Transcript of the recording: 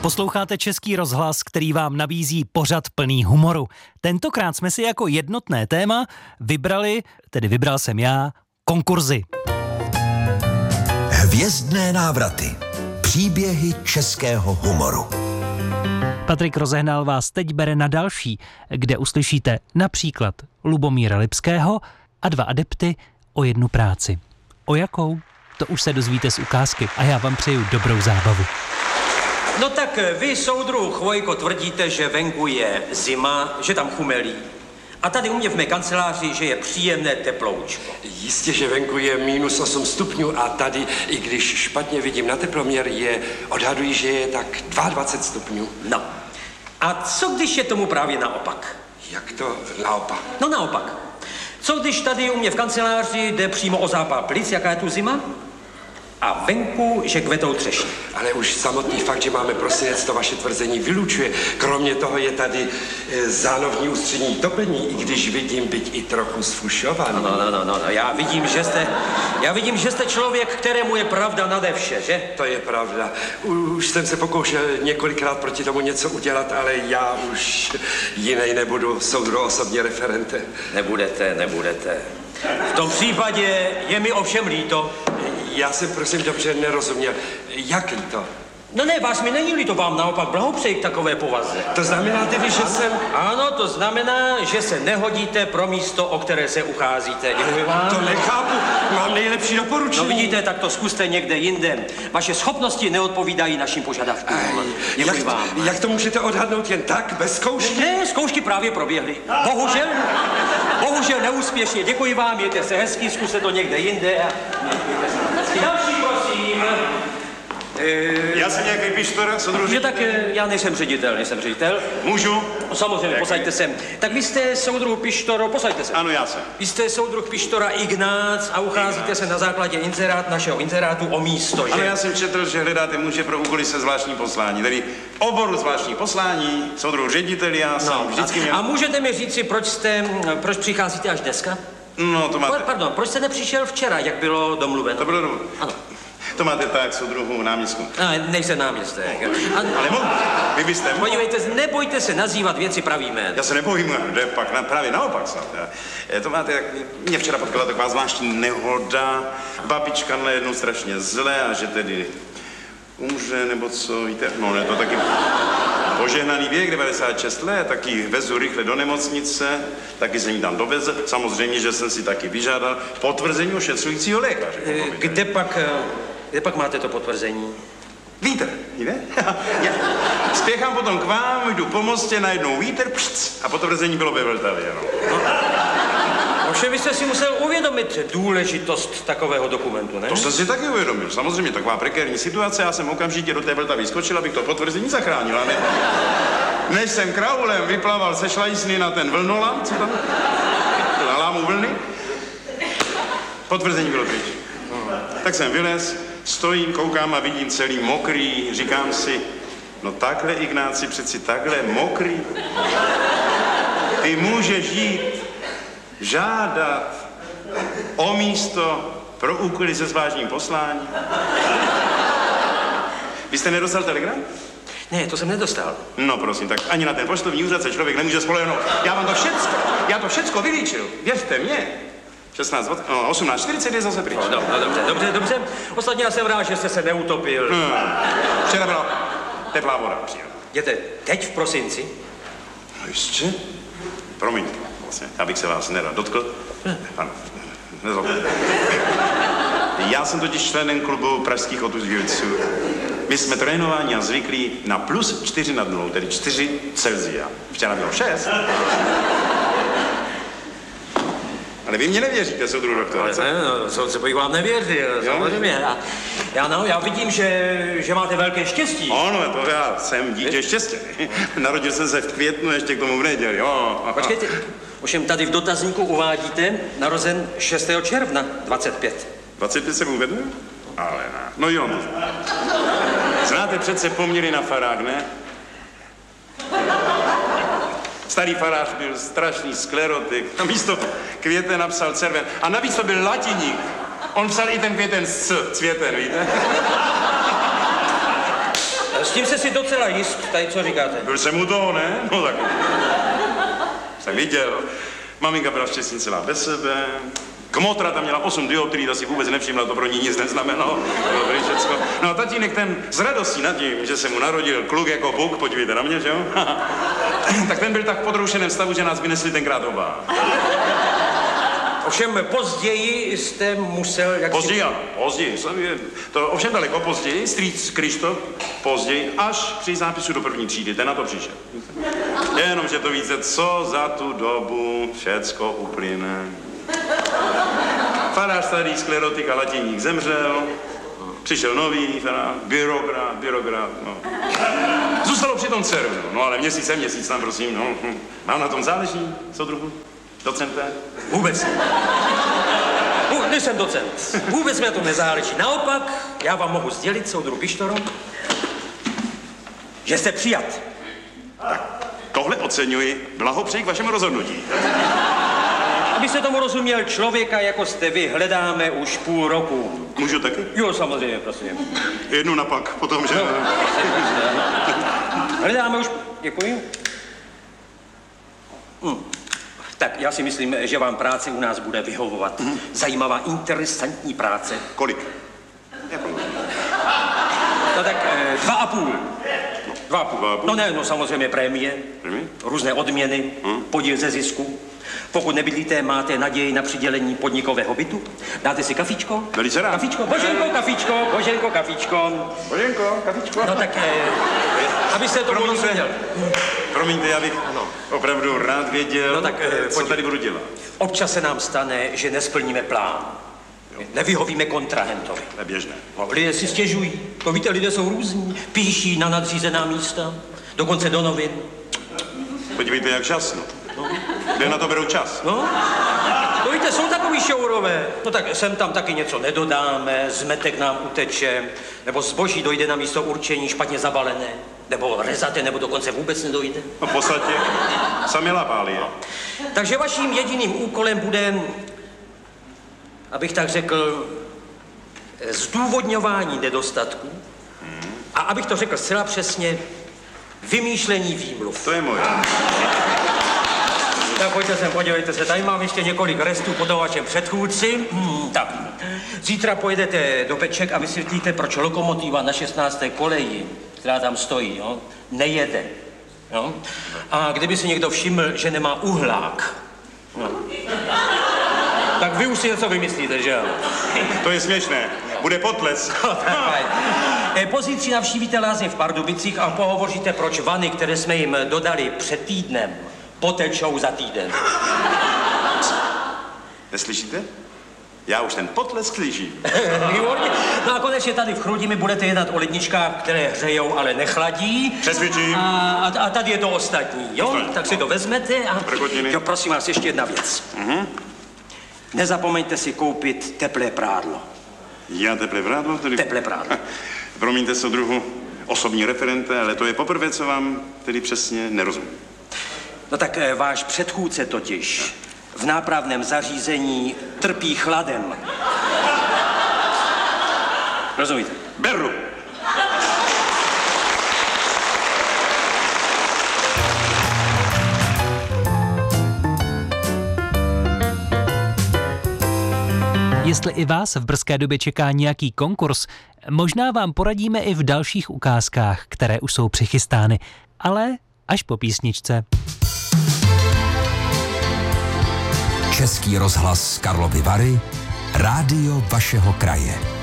Posloucháte Český rozhlas, který vám nabízí pořad plný humoru. Tentokrát jsme si jako jednotné téma vybral jsem já, konkurzy. Hvězdné návraty. Příběhy českého humoru. Patrik Rozehnal vás teď bere na další, kde uslyšíte například Lubomíra Lipského a 2 adepty o jednu práci. O jakou? To už se dozvíte z ukázky a já vám přeju dobrou zábavu. No tak vy, soudruh Chvojko, tvrdíte, že venku je zima, že tam chumelí. A tady u mě v mé kanceláři, že je příjemné teploučko. Jistě, že venku je -8 stupňů a tady, i když špatně vidím na teploměr, odhaduji, že je tak 22 stupňů. No. A co když je tomu právě naopak? Jak to naopak? No naopak. Co když tady u mě v kanceláři jde přímo o zápal plic, jaká je tu zima? A venku, že kvetou třešně. Ale už samotný fakt, že máme prosinec, to vaše tvrzení vylučuje. Kromě toho je tady zánovní ústřední topení, i když vidím byť i trochu sfušovaný. No, já vidím, že jste člověk, kterému je pravda nade vše, že? To je pravda. Už jsem se pokoušel několikrát proti tomu něco udělat, ale já už jinej nebudu, soudru osobně referentem. Nebudete. V tom případě je mi ovšem líto. Já jsem prosím dobře nerozuměl. Jak líto? No ne, vás mi není líto, vám naopak blahopřeji k takové povaze. To znamená tedy, že jsem... Ano, to znamená, že se nehodíte pro místo, o které se ucházíte. Děkuji vám. To nechápu, mám nejlepší doporučení. No vidíte, tak to zkuste někde jinde. Vaše schopnosti neodpovídají našim požadavkům. Děkuji vám. Jak to můžete odhadnout jen tak, bez zkoušky? Ne, zkoušky právě proběhly. Bohužel neúspěšně. Děkuji vám, mějte se hezky, zkuste to někde jinde. Další, prosím. Já jsem nějaký pištor, soudruh. Že tak já nejsem ředitel. Můžu? Samozřejmě, posaďte se. Tak vy jste soudruh Pištoro, posaďte se. Ano, já jsem. Vy jste soudruh Pištora Ignác a ucházíte se na základě našeho inzerátu o místo, že? Ano, já jsem četl, že hledáte muže pro úkoly se zvláštní poslání, tedy oboru zvláštní poslání, soudruh ředitel, já jsem vždycky měl... A můžete mi říci, proč přicházíte až dneska? No, to máte... Pardon, proč jste nepřišel včera, jak bylo domluveno? To bylo domluveno. Ano. To máte tak, soudruhu náměstku. Nejsem náměstek. Ale vy byste... Podívejte, nebojte se nazývat věci pravým jménem. Já se nebojím, jde pak právě naopak snad. To máte, jak mě včera potkala taková zvláštní nehoda, babička najednou strašně zlé a že tedy umře, nebo co, víte? No, ne, to taky požehnaný věk, 96 let, taky vezu rychle do nemocnice, taky jsem jí tam dovezl. Samozřejmě, že jsem si taky vyžádal potvrzení ošetřujícího lékaře. Kde pak máte to potvrzení? Vítr, víte? Já spěchám potom k vám, jdu po mostě, najednou vítr, a potvrzení bylo ve Vltavě, no. Ovšem vy jste si musel uvědomit důležitost takového dokumentu, ne? To jsem si taky uvědomil. Samozřejmě taková prekérní situace, já jsem okamžitě do té Vltavy skočil, abych to potvrzení zachránil, ale než jsem kraulem vyplaval se šlajsny na ten vlnolam, co tam? Na lámu vlny, potvrzení bylo pryč. Tak jsem vylez, stojím, koukám a vidím celý mokrý, říkám si, no takhle, Ignáci, přeci takhle mokrý. Ty můžeš jít žádat o místo pro úkoly se zvláštním posláním. Vy jste nedostal telegram? Ne, to jsem nedostal. No prosím, tak ani na ten poštovní úřad se člověk nemůže spolehnout. Já to všecko vylíčil, věřte mě. 18:40 je zase pryč. No, dobře. Ostatně já jsem rád, že jste se neutopil. Včera byla teplá voda. Jděte teď v prosinci? No jistě. Promiňte, vlastně, abych se vás nerad dotkl. Ano, nezlobte. Já jsem totiž členem klubu pražských otužilců. My jsme trénováni a zvyklí na +4 nad nulou, tedy 4 Celsia. Včera bylo 6. Ale vy mě nevěříte, soudruh doktor. Co bych vám nevěřil, samozřejmě. Já vidím, že máte velké štěstí. Ano, to já jsem dítě štěstí. Narodil jsem se v květnu, ještě k tomu v neděli. Počkejte, ovšem tady v dotazníku uvádíte narozen 6. června 25. 25 jsem uvedl? Ale ne. No jo. Znáte přece poměry na farách, ne? Starý farář byl strašný sklerotik. Na místo květen napsal červen. A navíc to byl latiník. On psal i ten květen s cvěten, víte? S tím se si docela jist, tady co říkáte. Byl jsem u toho, ne? No tak. Jsem viděl. Maminka byla štěstí celá bez sebe. Kmotra tam měla 8 dioptrií, ta si vůbec nevšimla, to pro ní nic neznamenalo. Dobrý všecko. No a tatínek ten z radostí nad tím, že se mu narodil kluk jako Bůh, podívejte na mě, že jo? Tak ten byl tak v podroušeném stavu, že nás vynesli tenkrát oba. Ovšem později jste musel... Později, ano, později. To ovšem daleko později, strýc Krištof, později, až při zápisu do 1. třídy, ten na to přišel. Jenomže to víte, co za tu dobu všecko uplyne. Farář starý sklerotik a latiník zemřel, přišel nový farář, byrokrat, no. Zůstalo při tom dceru, no ale měsíc tam, prosím, no. Mám na tom záleží, soudruhu, docente? Vůbec. Nejsem docent. Vůbec mi na tom nezáleží. Naopak, já vám mohu sdělit, soudruhu Pištoro, že jste přijat. Tak, tohle oceňuji, blahopřeji k vašemu rozhodnutí. Abyste tomu rozuměl, člověka, jako jste vy, hledáme už půl roku. Můžu taky? Jo, samozřejmě, prosím. Jednu napak, potom, že... No, hledáme už... Děkuji. Tak já si myslím, že vám práce u nás bude vyhovovat. Zajímavá, interesantní práce. Kolik? No tak 2,5. 2,5. No ne, no samozřejmě prémie, různé odměny, podíl ze zisku. Pokud nebydlíte, máte naději na přidělení podnikového bytu. Dáte si kafičko? Velice rád. Kafičko, Boženko, kafičko. No tak, abyste to rozuměl. Promiňte, já bych opravdu rád věděl, No tak, co tady budu dělat. Občas se nám stane, že nesplníme plán. Nevyhovíme kontrahentovi. To je běžné. No, lidé si stěžují. To víte, lidé jsou různí. Píší na nadřízená místa, dokonce do novin. Podívejte, jak časno. Kde na to berou čas? No, to víte, jsou takový šourové. No tak sem tam taky něco nedodáme, zmetek nám uteče, nebo zboží dojde na místo určení špatně zabalené, nebo rezate, nebo dokonce vůbec nedojde. No v podstatě sami lapáli je. Takže vaším jediným úkolem bude, abych tak řekl, zdůvodňování nedostatků a abych to řekl zcela přesně, vymýšlení výmluv. To je moje. Tak pojďte sem, podívejte se, tady mám ještě několik restů po vašem předchůdci. Tak, zítra pojedete do Peček a vysvětlíte, proč lokomotiva na 16. koleji, která tam stojí, jo, nejede. Jo? A kdyby si někdo všiml, že nemá uhlák, no, tak vy už si něco vymyslíte, že jo? To je směšné. Bude potles. Pozítří navštívíte lázně v Pardubicích a pohovoříte, proč vany, které jsme jim dodali před týdnem, potečou za týden. Neslyšíte? Já už ten potlesk slyším. Výborně. No a konečně tady v Chrudimi budete jednat o ledničkách, které hřejou, ale nechladí. Přesvědčím. A tady je to ostatní, jo? Tak si to vezmete a... Prkotiny. Jo, prosím vás, ještě jedna věc. Nezapomeňte si koupit teplé prádlo. Já teplé prádlo? Tedy... Teplé prádlo. Promiňte, soudruhu, osobní referente, ale to je poprvé, co vám tedy přesně nerozumím. No tak váš předchůdce totiž v nápravném zařízení trpí chladem. Rozumíte? Beru. Jestli i vás v brzké době čeká nějaký konkurs, možná vám poradíme i v dalších ukázkách, které už jsou přichystány, ale až po písničce. Český rozhlas Karlovy Vary, rádio vašeho kraje.